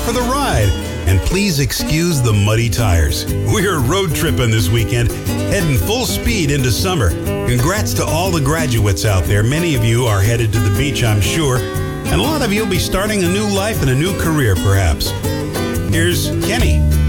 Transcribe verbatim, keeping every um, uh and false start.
for the ride. And please excuse the muddy tires. We're road tripping this weekend, heading full speed into summer. Congrats to all the graduates out there. Many of you are headed to the beach, I'm sure. And a lot of you will be starting a new life and a new career, perhaps. Here's Kenny.